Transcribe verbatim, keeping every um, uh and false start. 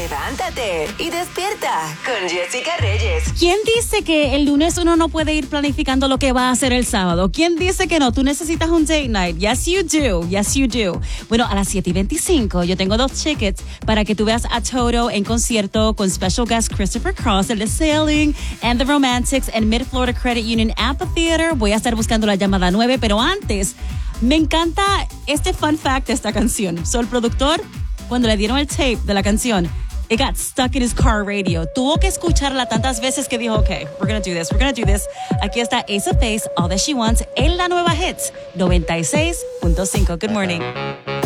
Levántate y despierta con Jessica Reyes. ¿Quién dice que el lunes uno no puede ir planificando lo que va a hacer el sábado? ¿Quién dice que no? Tú necesitas un date night. Yes, you do. Yes, you do. Bueno, a las siete y veinticinco yo tengo dos tickets para que tú veas a Toto en concierto con special guest Christopher Cross, el de Sailing and the Romantics en Mid-Florida Credit Union Amphitheater. Voy a estar buscando la llamada nueve, pero antes, me encanta este fun fact de esta canción. So, el productor, cuando le dieron el tape de la canción, it got stuck in his car radio. Tuvo que escucharla tantas veces que dijo, okay, we're gonna do this, we're gonna do this. Aquí está Ace of Base, All That She Wants, en la nueva Hits, noventa y seis punto cinco. Good morning.